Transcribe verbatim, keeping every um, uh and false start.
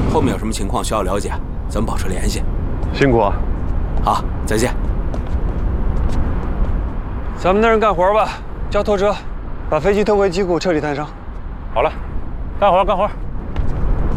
后面有什么情况需要了解，咱们保持联系。 辛苦啊！ 好，再见。 咱们那人干活吧，叫拖车，把飞机拖回机库彻底探伤。 好了，干活干活。